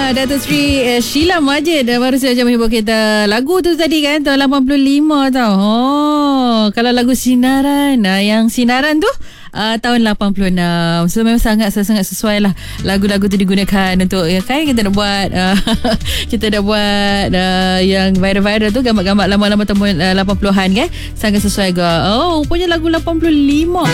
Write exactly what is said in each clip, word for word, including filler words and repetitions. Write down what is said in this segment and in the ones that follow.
Datuk Seri uh, Sheila Majid uh, baru saja menghibur kita. Lagu tu tadi kan tahun lapan puluh lima tau. Oh, kalau lagu Sinaran, uh, yang Sinaran tu uh, tahun lapan puluh enam. So memang sangat sangat sesuai lah lagu-lagu tu digunakan untuk ya kan kita nak buat uh, kita nak buat uh, yang viral-viral tu, gambar-gambar lama-lama tahun uh, lapan puluhan kan. Sangat sesuai juga. Oh, rupanya lagu lapan puluh lima.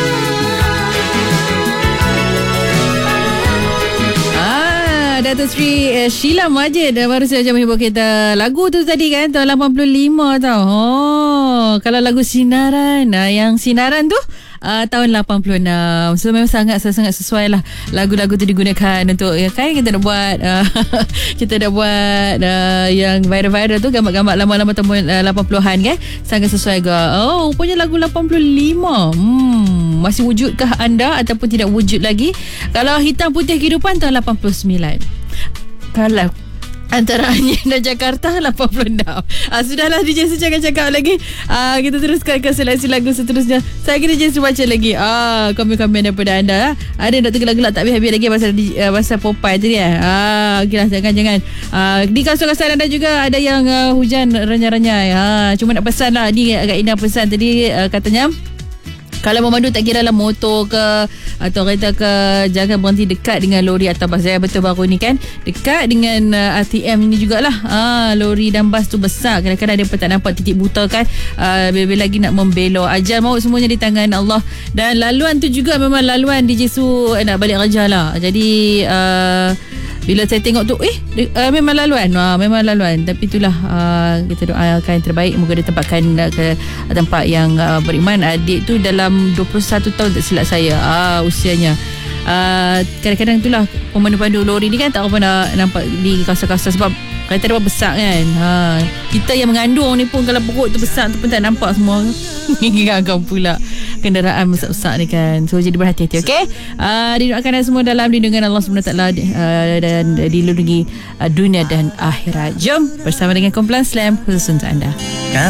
Datuk Seri uh, Sheila Majid uh, baru saja menghibur kita. Lagu tu tadi kan tahun lapan puluh lima tau. Oh, kalau lagu Sinaran, uh, yang Sinaran tu uh, tahun lapan puluh enam. So memang sangat sangat sesuai lah lagu-lagu tu digunakan untuk ya kan kita nak buat uh, kita nak buat uh, yang viral-viral tu, gambar-gambar lama-lama tahun uh, lapan puluhan kan. Sangat sesuai juga. Oh, rupanya lagu lapan puluh lima. Hmm, masih wujudkah anda ataupun tidak wujud lagi? Kalau Hitam Putih Kehidupan tahun lapan puluh sembilan. Kalau antara Anyin dan Jakarta lapan puluh enam. Ah, sudahlah D J Su jangan cakap lagi. Ah, kita teruskan ke seleksi lagu seterusnya. Saya kira D J Su baca lagi. Ah, komen-komen daripada anda. Ada yang nak tergelak-gelak tak habis-habis lagi pasal uh, pasal Popeye tadi eh. Ah, okeylah jangan-jangan. Ah, di kawasan-kawasan anda juga ada yang uh, hujan renyai-renyai. Ah, cuma nak pesan lah ni agak indah pesan tadi uh, katanya kalau memandu tak kira lah motor ke atau kereta ke, jangan berhenti dekat dengan lori atau bas. Saya betul baru ni kan dekat dengan uh, R T M ini jugalah. Ah, lori dan bas tu besar. Kadang-kadang dia pun tak nampak titik buta kan. Uh, bila lagi nak membelok. Ajal maut semuanya di tangan Allah. Dan laluan tu juga memang laluan D J Su nak balik kerja lah. Jadi uh, bila saya tengok tu eh uh, memang laluan uh, memang laluan tapi itulah uh, kita doakan yang terbaik, moga dia tempatkan uh, ke tempat yang uh, beriman. Adik tu dalam dua puluh satu tahun tak silap saya uh, usianya. Uh, kadang-kadang itulah pemandu-pandu lori ni kan tak apa nak nampak di kawasan-kawasan sebab kereta dia besar kan. Ha, kita yang mengandung ni pun kalau perut tu besar tu pun tak nampak semua. Gagam pula kenderaan besar-besar ni kan. So jadi berhati-hati, okey? Uh, didoakan anda semua dalam lindungan Allah subhanahu wa taala uh, dan dilindungi uh, dunia dan akhirat. Jom bersama dengan Kumpulan Slam khusus untuk anda.